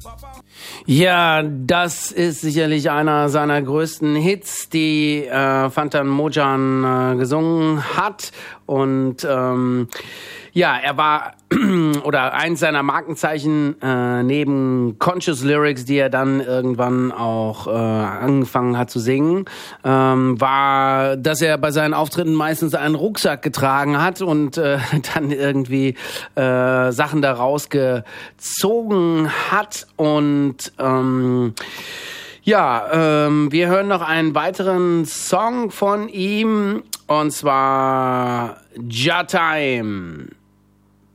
Ja, das ist sicherlich einer seiner größten Hits, die Fantan Mojan gesungen hat. Und ja, er war oder eins seiner Markenzeichen neben Conscious Lyrics, die er dann irgendwann auch angefangen hat zu singen, war, dass er bei seinen Auftritten meistens einen Rucksack getragen hat und dann irgendwie Sachen daraus gezogen hat. Und wir hören noch einen weiteren Song von ihm, und zwar Ja Time.